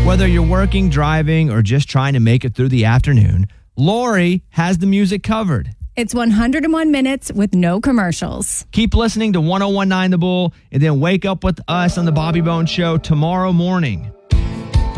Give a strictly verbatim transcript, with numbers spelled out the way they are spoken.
Whether you're working, driving, or just trying to make it through the afternoon, Lori has the music covered. It's one hundred one minutes with no commercials. Keep listening to one oh one nine The Bull and then wake up with us on the Bobby Bones Show tomorrow morning.